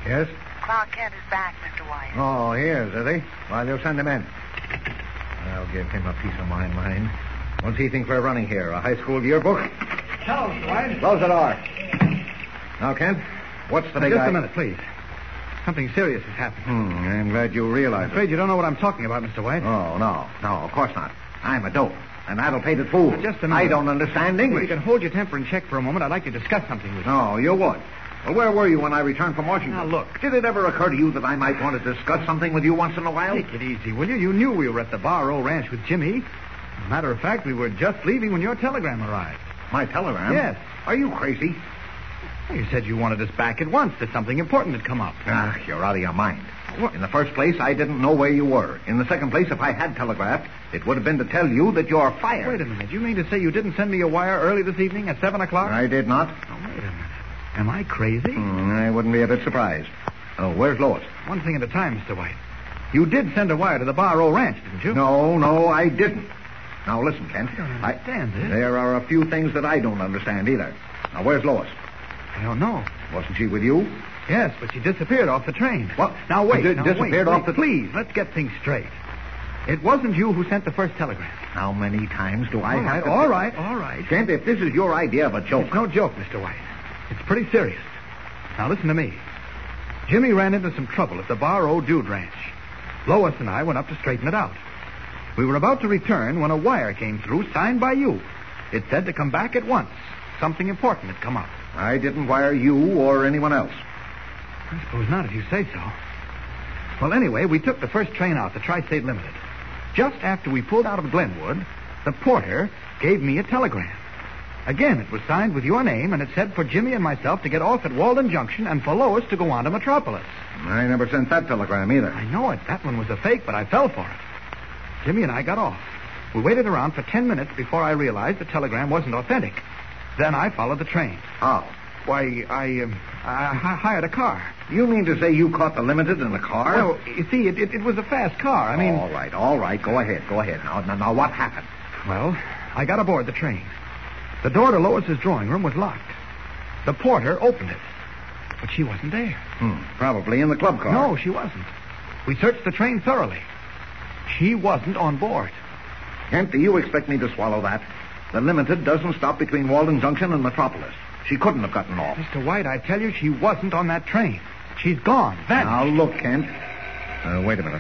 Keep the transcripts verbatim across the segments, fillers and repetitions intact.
Yes? Clark Kent is back, Mister White. Oh, he is, is he? Well, you'll send him in. I'll give him a piece of my mind. What's he think we're running here? A high school yearbook? Hello, Mister White. Close the door. Now, Kent, what's the Now, big just guy? a minute, please. Something serious has happened. Hmm, I'm glad you realize I'm afraid you don't know what I'm talking about, Mister White. it. Oh, no. No, of course not. I'm a dope. An addle-pated fool. Now, just a minute. I don't understand If English. you can hold your temper in check for a moment, I'd like to discuss something with you. No, you would. Well, where were you when I returned from Washington? Now, look. Did it ever occur to you that I might want to discuss something with you once in a while? Take it easy, will you? You knew we were at the Barrow Ranch with Jimmy. As a matter of fact, we were just leaving when your telegram arrived. My telegram? Yes. Are you crazy? Well, you said you wanted us back at once, that something important had come up. Ah, you're out of your mind. What? In the first place, I didn't know where you were. In the second place, if I had telegraphed, it would have been to tell you that you're fired. Wait a minute. You mean to say you didn't send me a wire early this evening at seven o'clock? I did not. Oh, wait a minute. Am I crazy? Hmm, I wouldn't be a bit surprised. Oh, where's Lois? One thing at a time, Mister White. You did send a wire to the Barrow Ranch, didn't you? No, no, I didn't. Now, listen, Kent. I don't understand this. There are a few things that I don't understand either. Now, where's Lois? I don't know. Wasn't she with you? Yes, but she disappeared off the train. What? Now, wait. Di- now, disappeared wait, off wait. the- Please, let's get things straight. It wasn't you who sent the first telegram. How many times do I all have right, to... all right, all right. Kent, if this is your idea of a joke... It's no joke, Mister White. It's pretty serious. Now, listen to me. Jimmy ran into some trouble at the Barrow Dude Ranch. Lois and I went up to straighten it out. We were about to return when a wire came through signed by you. It said to come back at once. Something important had come up. I didn't wire you or anyone else. I suppose not, if you say so. Well, anyway, we took the first train out, the Tri-State Limited. Just after we pulled out of Glenwood, the porter gave me a telegram. Again, it was signed with your name, and it said for Jimmy and myself to get off at Walden Junction and for Lois to go on to Metropolis. I never sent that telegram either. I know it. That one was a fake, but I fell for it. Jimmy and I got off. We waited around for ten minutes before I realized the telegram wasn't authentic. Then I followed the train. How? Why, I, um, I hi- hired a car. You mean to say you caught the Limited in the car? Well, you see, it, it, it was a fast car. I mean... All right, all right. Go ahead, go ahead. Now, now, now what happened? Well, I got aboard the train. The door to Lois's drawing room was locked. The porter opened it. But she wasn't there. Hmm, probably in the club car. No, she wasn't. We searched the train thoroughly. She wasn't on board. Kent, do you expect me to swallow that? The Limited doesn't stop between Walden Junction and Metropolis. She couldn't have gotten off. Mister White, I tell you, she wasn't on that train. She's gone. Vanished. Now, look, Kent. Uh, wait a minute.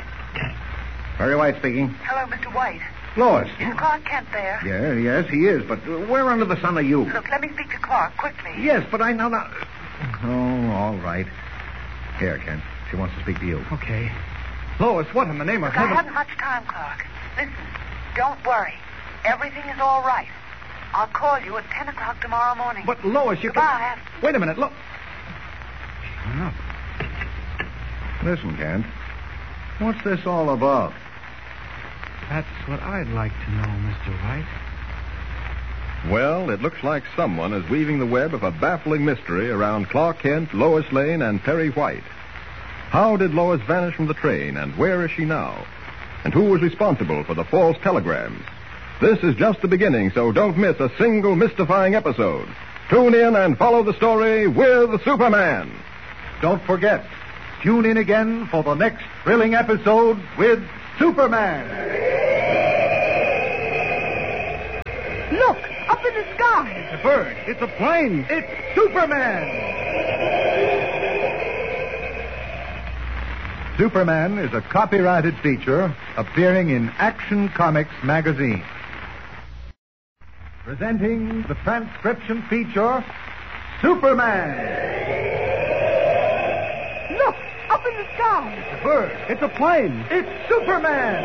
Perry White speaking. Hello, Mister White. Lois. Is Clark Kent there? Yeah, yes, he is. But uh, where under the sun are you? Look, let me speak to Clark quickly. Yes, but I now... now... Oh, all right. Here, Kent. She wants to speak to you. Okay. Lois, what in the name of Look, I heaven... haven't much time, Clark. Listen, don't worry. Everything is all right. I'll call you at ten o'clock tomorrow morning. But, Lois, you Goodbye. can... Wait a minute, look. She hung up. Listen, Kent. What's this all about? That's what I'd like to know, Mister White. Well, it looks like someone is weaving the web of a baffling mystery around Clark Kent, Lois Lane, and Perry White. How did Lois vanish from the train, and where is she now? And who was responsible for the false telegrams? This is just the beginning, so don't miss a single mystifying episode. Tune in and follow the story with Superman. Don't forget, tune in again for the next thrilling episode with Superman. Look, up in the sky. It's a bird. It's a plane. It's Superman. Superman is a copyrighted feature appearing in Action Comics magazine. Presenting the transcription feature, Superman. Look, up in the sky. It's a bird. It's a plane. It's Superman.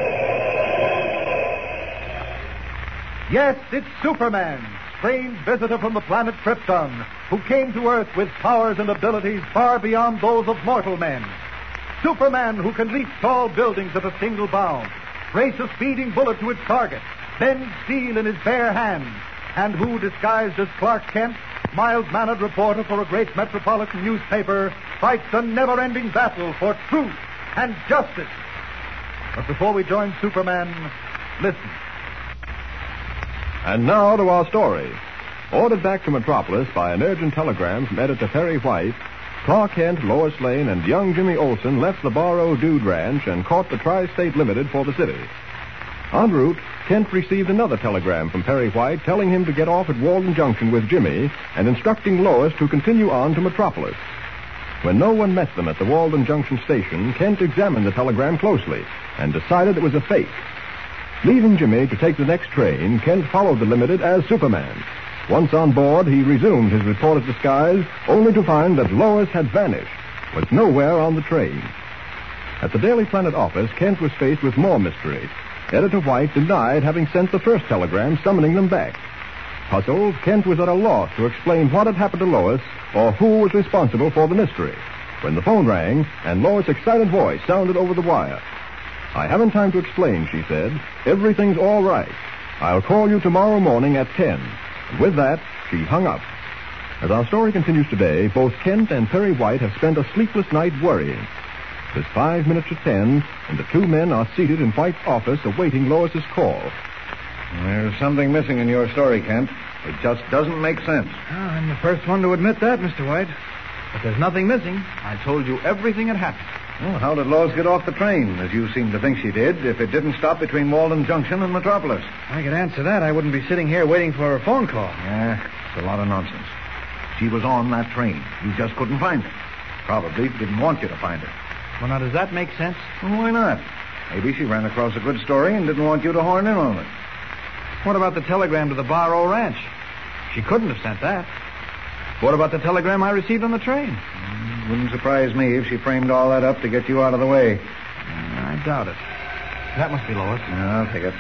Yes, it's Superman, strange visitor from the planet Krypton, who came to Earth with powers and abilities far beyond those of mortal men. Superman, who can leap tall buildings at a single bound, race a speeding bullet to its target, bend steel in his bare hands, and who, disguised as Clark Kent, mild-mannered reporter for a great metropolitan newspaper, fights a never-ending battle for truth and justice. But before we join Superman, listen. And now to our story. Ordered back to Metropolis by an urgent telegram from editor Perry White, Clark Kent, Lois Lane, and young Jimmy Olsen left the Barrow Dude Ranch and caught the Tri-State Limited for the city. En route, Kent received another telegram from Perry White telling him to get off at Walden Junction with Jimmy and instructing Lois to continue on to Metropolis. When no one met them at the Walden Junction station, Kent examined the telegram closely and decided it was a fake. Leaving Jimmy to take the next train, Kent followed the Limited as Superman. Once on board, he resumed his reporter's disguise, only to find that Lois had vanished, was nowhere on the train. At the Daily Planet office, Kent was faced with more mystery. Editor White denied having sent the first telegram summoning them back. Puzzled, Kent was at a loss to explain what had happened to Lois or who was responsible for the mystery, when the phone rang and Lois' excited voice sounded over the wire. "I haven't time to explain," she said. "Everything's all right. I'll call you tomorrow morning at ten. And with that, she hung up. As our story continues today, both Kent and Perry White have spent a sleepless night worrying. It's five minutes to ten, and the two men are seated in White's office awaiting Lois's call. There's something missing in your story, Kent. It just doesn't make sense. Oh, I'm the first one to admit that, Mister White. But there's nothing missing. I told you everything had happened. Well, how did Lois get off the train, as you seem to think she did, if it didn't stop between Walden Junction and Metropolis? If I could answer that, I wouldn't be sitting here waiting for a phone call. Yeah, it's a lot of nonsense. She was on that train. You just couldn't find her. Probably didn't want you to find her. Well, now, does that make sense? Well, why not? Maybe she ran across a good story and didn't want you to horn in on it. What about the telegram to the Barrow Ranch? She couldn't have sent that. What about the telegram I received on the train? Mm, wouldn't surprise me if she framed all that up to get you out of the way. Uh, I doubt it. That must be Lois. Yeah, I'll take it.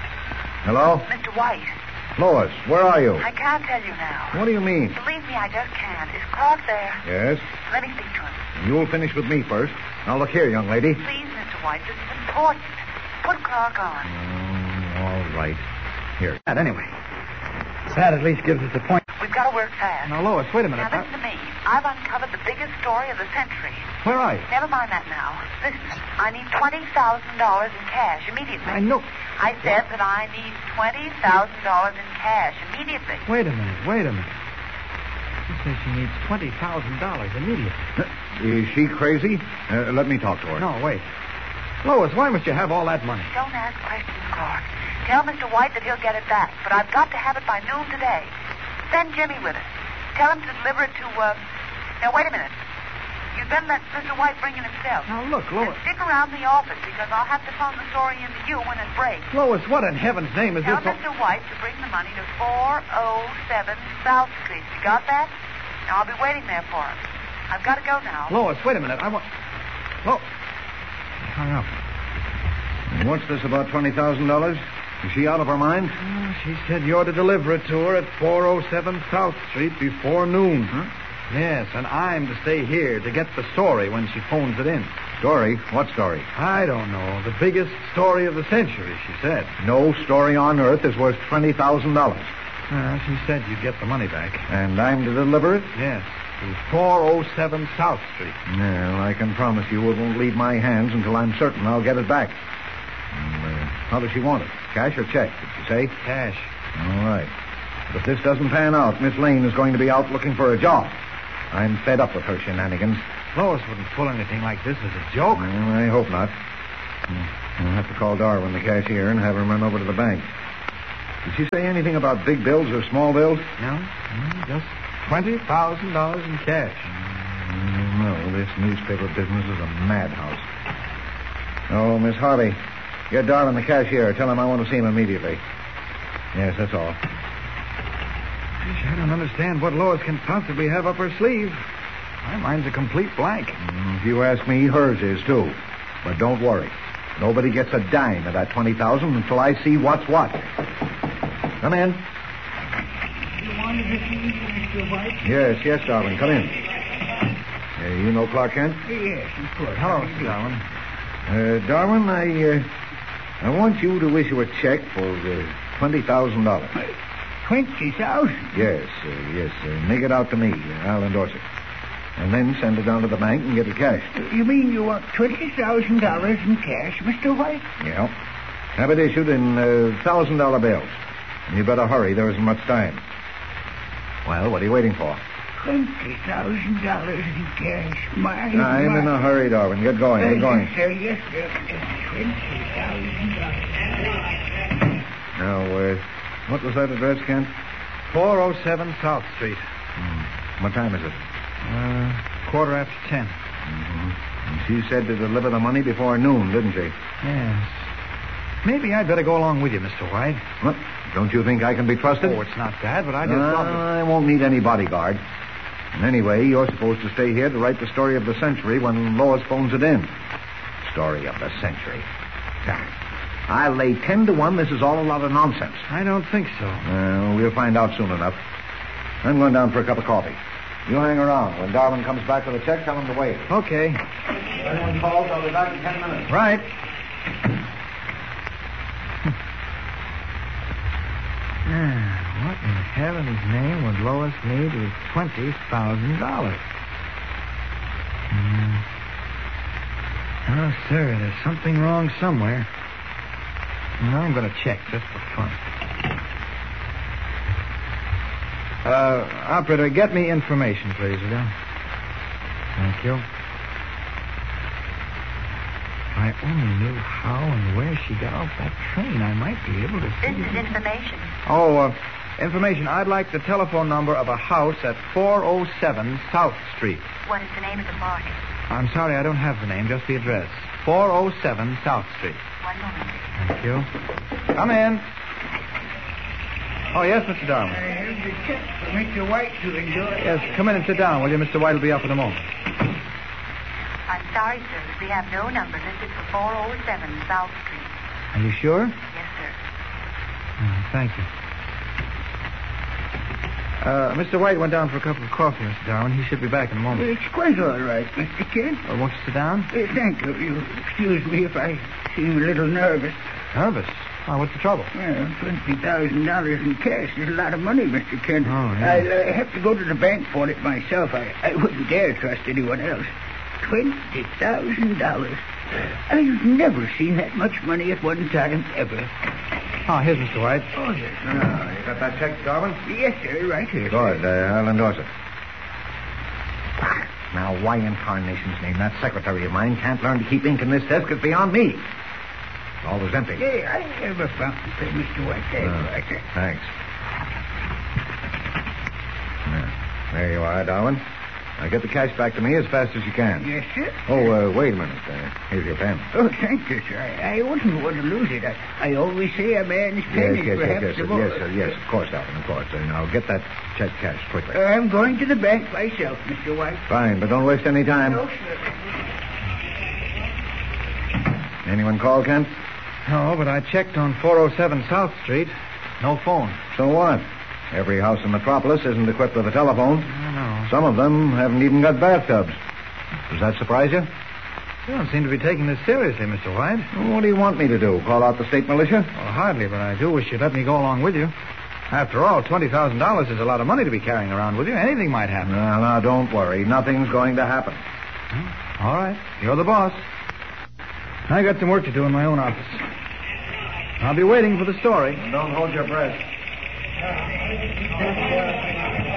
Hello? Mister White, Lois, where are you? I can't tell you now. What do you mean? Believe me, I just can't. Is Clark there? Yes? Let me speak to him. You'll finish with me first. Now, look here, young lady. Please, Mister White, this is important. Put Clark on. Mm, all right. Here. That, anyway. That at least gives us a point. We've got to work fast. Now, Lois, wait a minute. Now, listen to me. I've uncovered the biggest story of the century. Where are you? Never mind that now. Listen, I need twenty thousand dollars in cash immediately. I know. I said that I need twenty thousand dollars in cash immediately. Wait a minute, wait a minute. She says she needs twenty thousand dollars immediately. Is she crazy? Uh, let me talk to her. No, wait. Lois, why must you have all that money? Don't ask questions, Clark. Tell Mister White that he'll get it back, but I've got to have it by noon today. Send Jimmy with it. Tell him to deliver it to, uh... Now, wait a minute. You'd better let Mister White bring it himself. Now, look, Lois. And stick around the office, because I'll have to phone the story into you when it breaks. Lois, what in heaven's name is Tell this? Mister White to bring the money to four oh seven South Street. You got that? Now, I'll be waiting there for him. I've got to go now. Lois, wait a minute. I want... Lois. She hung up. And what's this about twenty thousand dollars? Is she out of her mind? Oh, she said you're to deliver it to her at four oh seven South Street before noon. Huh? Yes, and I'm to stay here to get the story when she phones it in. Story? What story? I don't know. The biggest story of the century, she said. No story on earth is worth twenty thousand dollars. Uh, she said you'd get the money back. And I'm to deliver it? Yes, to four oh seven South Street. Well, I can promise you it won't leave my hands until I'm certain I'll get it back. And, uh, how does she want it? Cash or check, did she say? Cash. All right. But if this doesn't pan out, Miss Lane is going to be out looking for a job. I'm fed up with her shenanigans. Lois wouldn't pull anything like this as a joke. Well, I hope not. I'll have to call Darwin, the cashier, and have him run over to the bank. Did she say anything about big bills or small bills? No, no, just twenty thousand dollars in cash. Mm, no, this newspaper business is a madhouse. Oh, Miss Harvey, get Darwin, the cashier. Tell him I want to see him immediately. Yes, that's all. Gosh, I don't understand what Lois can possibly have up her sleeve. My mind's a complete blank. Mm, if you ask me, hers is, too. But don't worry. Nobody gets a dime of that twenty thousand dollars until I see what's what. Come in. You wanted to see me, Mister White? Yes, yes, Darwin. Come in. Uh, you know Clark Kent? Yes, of course. Hello, Mister Darwin. Uh, Darwin, I, uh, I want you to issue a check for uh, twenty thousand dollars. Twenty thousand? Yes, uh, yes. Uh, make it out to me. Uh, I'll endorse it. And then send it down to the bank and get it cashed. You mean you want twenty thousand dollars in cash, Mister White? Yeah. Have it issued in uh, thousand dollar bills. And you better hurry. There isn't much time. Well, what are you waiting for? Twenty thousand dollars in cash. My, I'm my. in a hurry, Darwin. Get going, get going. Yes, sir. Yes, sir. Twenty thousand dollars. Now, uh, what was that address, Kent? four oh seven South Street. Hmm. What time is it? Uh, quarter after ten. Mm-hmm. And she said to deliver the money before noon, didn't she? Yes. Maybe I'd better go along with you, Mister White. What? Don't you think I can be trusted? Oh, it's not bad, but I just Uh, thought... that- I won't need any bodyguard. And anyway, you're supposed to stay here to write the story of the century when Lois phones it in. Story of the century. Yeah. I'll lay ten to one this is all a lot of nonsense. I don't think so. Well, we'll find out soon enough. I'm going down for a cup of coffee. You hang around. When Darwin comes back with a check, tell him to wait. Okay. If anyone calls, I'll be back in ten minutes. Right. Ah, what in heaven's name would Lois need with twenty thousand dollars? Mm. Oh, sir, there's something wrong somewhere. Now I'm going to check just for fun. Uh, operator, get me information, please, will you? Thank you. If I only knew how and where she got off that train, I might be able to see... This is information. Oh, uh, information. I'd like the telephone number of a house at four oh seven South Street. What is the name of the party? I'm sorry, I don't have the name, just the address. four oh seven South Street. One moment. Thank you. Come in. Oh, yes, Mister Darwin. I have the check for Mister White to enjoy. Yes, come in and sit down, will you? Mister White will be up in a moment. I'm sorry, sir. We have no number listed for four oh seven South Street. Are you sure? Yes, sir. Oh, thank you. Uh, Mister White went down for a cup of coffee, Mister Darwin. He should be back in a moment. It's quite all right, Mister Kent. Uh, won't you sit down? Uh, thank you. You excuse me if I seem a little nervous. Nervous? Oh, what's the trouble? Well, twenty thousand dollars in cash is a lot of money, Mister Kent. Oh, yeah. I'll uh, have to go to the bank for it myself. I, I wouldn't dare trust anyone else. Twenty thousand dollars. I've never seen that much money at one time, ever. Oh, here's Mister White. Oh, yes. Ah, you got that check, Darwin? Yes, sir, right here. Good. Uh, I'll endorse it. Now, why in tarnation's name that secretary of mine can't learn to keep ink in this desk is beyond me. It's always empty. Yeah, I have a fountain pen, Mister White. There, Ah, right there. Thanks. Yeah, there you are, Darwin. Now get the cash back to me as fast as you can. Yes, sir. Oh, uh, wait a minute. Uh, here's your pen. Oh, thank you, sir. I, I wouldn't want to lose it. I, I always say a man's pen Yes, is yes, perhaps yes, the yes, most... yes, sir, yes, of course, Darwin, of course. Uh, now get that check cashed quickly. Uh, I'm going to the bank myself, Mister White. Fine, but don't waste any time. No, sir. Anyone call, Kent? No, but I checked on four oh seven South Street. No phone. So what? Every house in Metropolis isn't equipped with a telephone. I know. Some of them haven't even got bathtubs. Does that surprise you? You don't seem to be taking this seriously, Mister White. Well, what do you want me to do? Call out the state militia? Well, hardly, but I do wish you'd let me go along with you. After all, twenty thousand dollars is a lot of money to be carrying around with you. Anything might happen. No, no, don't worry. Nothing's going to happen. All right. You're the boss. I got some work to do in my own office. I'll be waiting for the story. Don't hold your breath.